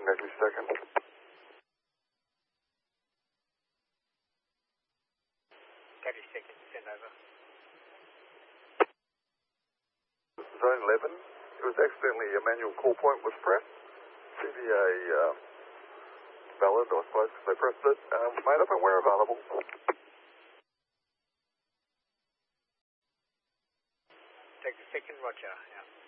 Taxi second. Taxi second, send over. Zone 11. It was accidentally a manual call point was pressed. CVA valid, I suppose, because they pressed it. Made up and we're available. Taxi second, roger, yeah.